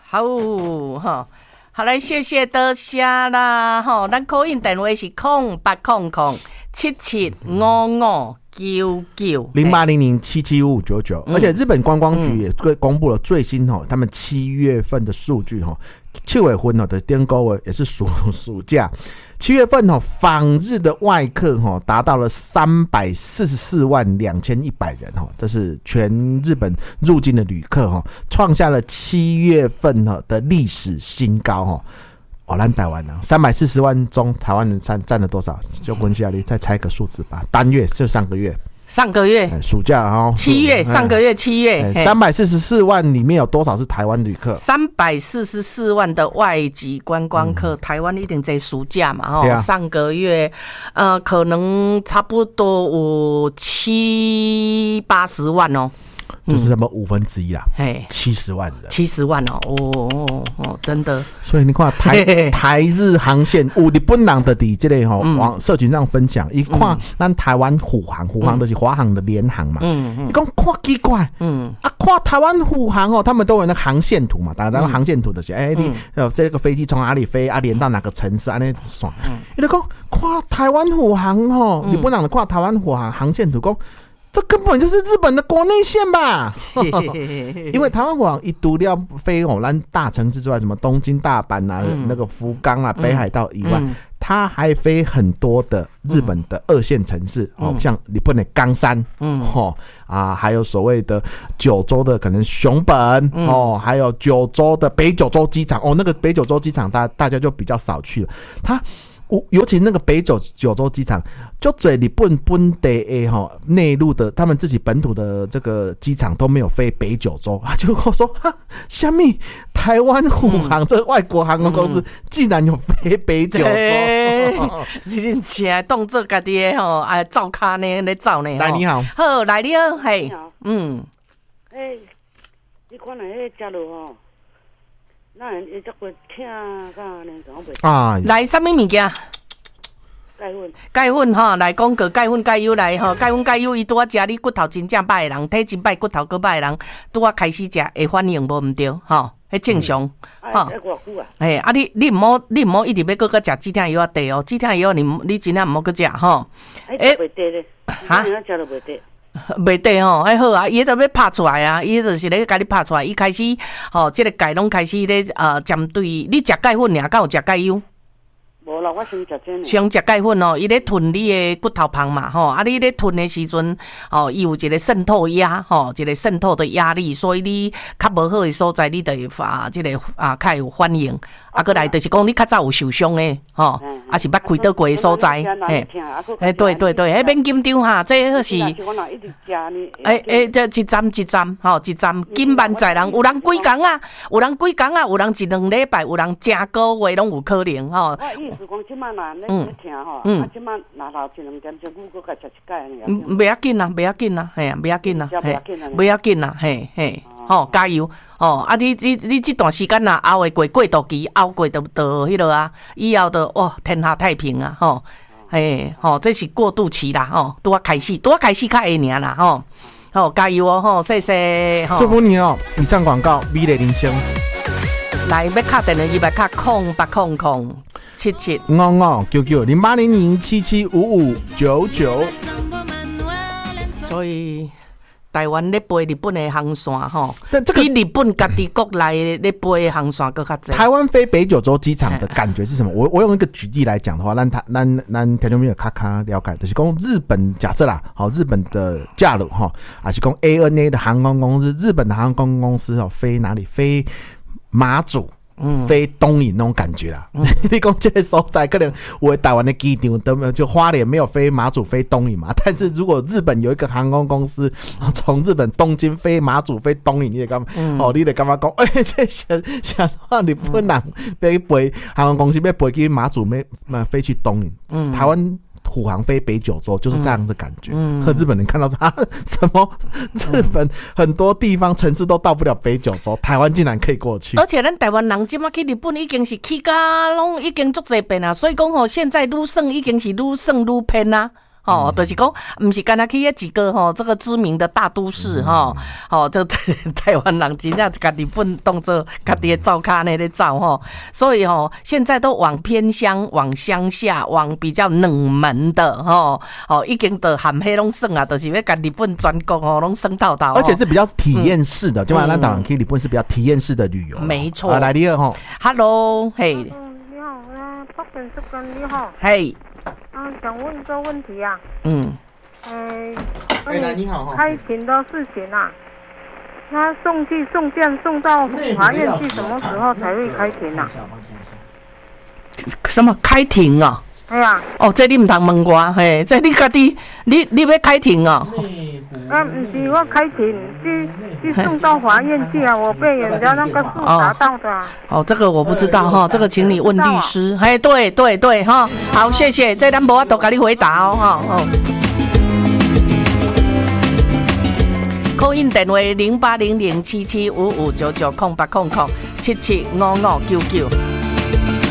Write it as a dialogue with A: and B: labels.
A: 好哈，好来，谢谢多谢啦哈。咱call in电话是
B: 0800775599，而且日本观光局也公布了最新他们7月份的数据7月份的电购也是暑假，7月份访日的外客达到了344万2100人这是全日本入境的旅客创下了7月份的历史新高咱台湾340万中台湾人占了多少？就滚下来再猜个数字吧。单月就上个月暑假
A: 7月上个月7月
B: 344万里面有多少是台湾旅客
A: ？344万的外籍观光客，台湾一定在暑假嘛上个月可能差不多有70-80万
B: 就是什么1/5啦，70万人
A: ，70万真的。
B: 所以你看台日航线，有日本人的在这里往社群上分享，一看咱台湾虎航就是华航的联航嘛，你讲看奇怪，看台湾虎航他们都有那个航线图嘛，大家知道航线图就是你这个飞机从哪里飞连到哪个城市那算，你讲看台湾虎航日本人看台湾虎航航线图讲。这根本就是日本的国内线吧因为台湾虎航一度要飞咱大城市之外，什么东京、大阪那个福冈北海道以外，它还飞很多的日本的2线城市像日本的冈山还有所谓的九州的可能熊本还有九州的北九州机场那个北九州机场大家就比较少去了，它尤其那个北九州机场，就最日本本地的内陆的，他们自己本土的这个机场都没有飞北九州，就跟我说，什么台湾虎航这外国航空公司竟然有飞北九州，
A: 真正当做家己的照卡呢来照呢。
B: 来你好，
A: 好来你好，嘿，
C: 你看那个加入那人会这个听噶呢，怎么袂？
A: 来什么物件？钙粉来讲个钙粉钙油来钙粉钙油伊拄仔食你骨头真正歹的人，体真歹骨头搁歹的人，拄仔开始食会反应无毋对迄正常你唔好一直要搁食止痛药地止痛药你真正唔好搁食袂
C: 得咧，食都袂得。
A: 袂得好啊，伊就要拍出来啊，伊就是咧甲你拍出来。伊开始这个钙拢开始咧针对你食钙粉尔，敢有食钙油？
C: 无啦，我先食这呢。
A: 先食钙粉伊咧吞你的骨头旁嘛你咧吞的时阵伊有一个渗透压一个渗透的压力，所以你较无好的所在，你就这个较有反应。过来就是讲你较早有受伤的是捌开刀过的所在。对，迄免紧张哈，这是这一站一站一站紧慢载人，有人几工啊，有人1-2礼拜，有人正个月拢有可能
C: 我意思讲，即摆若你听即摆若头一2点钟，我搁甲食一摆呢。
A: 袂要紧啦，袂要紧啦，加油你这段时间熬会过渡期，熬过就迄落啊，以后就天下太平啊这是过渡期啦拄仔开始较会尔啦加油谢谢
B: 祝福你以上广告美丽人生。
A: 来要敲电话200敲0800990800775599。所以台湾咧飞日本的航线
B: 但这个
A: 比日本家己国内咧飞的航线更较多。
B: 台湾飞北九州机场的感觉是什么？我用一个举例来讲的话，咱听众朋友咔了解，就是讲日本假设啦，日本的假如还是讲 ANA 的航空公司，日本的航空公司飞哪里？飞马祖。飞东引那种感觉啦，你讲这个所在可能我台湾的机场都就花莲没有飞马祖飞东引嘛，但是如果日本有一个航空公司从日本东京飞马祖飞东引，你得干嘛？你得干嘛讲？这想话日本人飞航空公司要飞去马祖飞去东引，台湾。虎航飞北九州就是这样的感觉，日本人看到说什么日本很多地方城市都到不了北九州，台湾竟然可以过去。
A: 而且咱台湾人现在去日本已经是去到拢已经足侪遍啊，所以讲现在愈算已经是愈算愈偏啊。 哦，就是讲不是干那去几个这个知名的大都市这台湾人真正把日本当作家己的灶脚那咧走所以现在都往偏乡、往乡下、往比较冷门的已经都含迄拢算啊，就是要甲日本全国拢算透透，
B: 而且是比较体验式的，就嘛咱台湾去日本是比较体验式的旅游。
A: 没错。
B: 来你好
A: ，Hello， 嘿。
D: 你好，박변숙관你好。
A: 嘿。
D: 想问一个问题啊。
B: 你好。
D: 开庭的事情啊，那送件送到法院去，什么时候才会开庭啊？
A: 什么开庭啊？
D: 哎呀，
A: 这你唔通问我，嘿，这你家己，你要开庭哦？
D: 不是我开庭，去送到法院去啊，我被人家那个树砸到的。
A: 这个我不知道这个请你问律师。对好，谢谢，这咱无法度甲你回答call in 电话08007755990800775599。